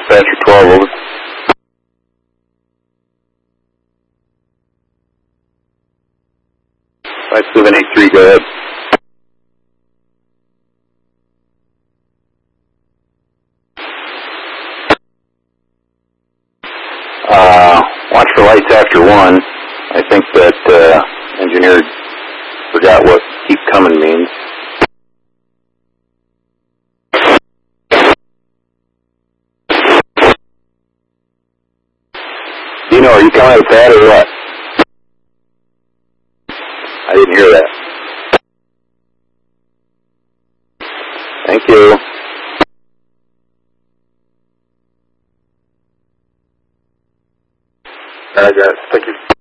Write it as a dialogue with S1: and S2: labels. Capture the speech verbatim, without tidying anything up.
S1: Dispatcher twelve, over. five seven eight three, go ahead. Uh, watch for lights after one. I think that uh, engineer forgot what keep coming means. You know, are you coming with that or what? I didn't hear that. Thank you. I got it. Thank you.